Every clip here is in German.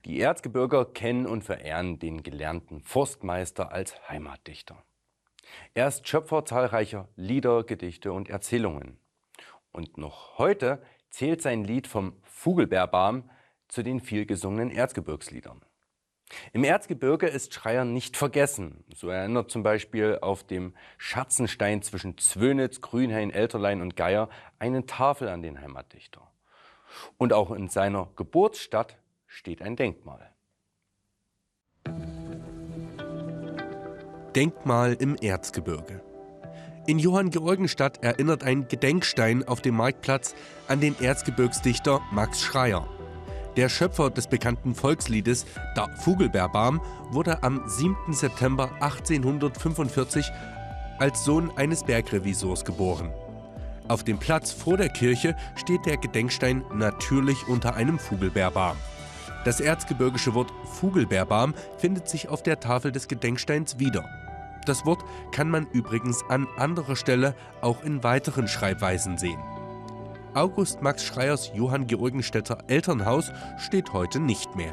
Die Erzgebirger kennen und verehren den gelernten Forstmeister als Heimatdichter. Er ist Schöpfer zahlreicher Lieder, Gedichte und Erzählungen. Und noch heute zählt sein Lied vom Vogelbeerbaum zu den vielgesungenen Erzgebirgsliedern. Im Erzgebirge ist Schreyer nicht vergessen. So erinnert zum Beispiel auf dem Schatzenstein zwischen Zwönitz, Grünhain, Elterlein und Geier eine Tafel an den Heimatdichter. Und auch in seiner Geburtsstadt steht ein Denkmal. Denkmal im Erzgebirge. In Johanngeorgenstadt erinnert ein Gedenkstein auf dem Marktplatz an den Erzgebirgsdichter Max Schreyer. Der Schöpfer des bekannten Volksliedes Der Vogelbeerbaum wurde am 7. September 1845 als Sohn eines Bergrevisors geboren. Auf dem Platz vor der Kirche steht der Gedenkstein natürlich unter einem Vogelbeerbaum. Das erzgebirgische Wort Vogelbeerbaum findet sich auf der Tafel des Gedenksteins wieder. Das Wort kann man übrigens an anderer Stelle auch in weiteren Schreibweisen sehen. August Max Schreyers Johanngeorgenstädter Elternhaus steht heute nicht mehr.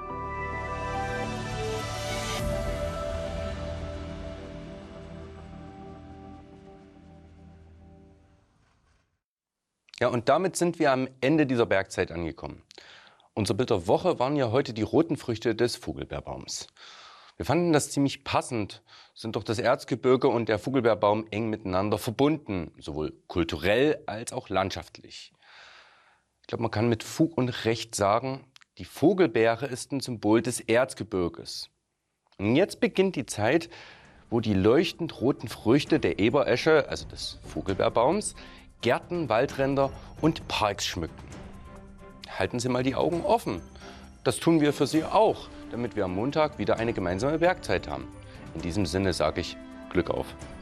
Ja, und damit sind wir am Ende dieser Bergzeit angekommen. Unser Bild der Woche waren ja heute die roten Früchte des Vogelbeerbaums. Wir fanden das ziemlich passend, sind doch das Erzgebirge und der Vogelbeerbaum eng miteinander verbunden, sowohl kulturell als auch landschaftlich. Ich glaube, man kann mit Fug und Recht sagen, die Vogelbeere ist ein Symbol des Erzgebirges. Und jetzt beginnt die Zeit, wo die leuchtend roten Früchte der Eberesche, also des Vogelbeerbaums, Gärten, Waldränder und Parks schmücken. Halten Sie mal die Augen offen. Das tun wir für Sie auch, damit wir am Montag wieder eine gemeinsame Bergzeit haben. In diesem Sinne sage ich Glück auf.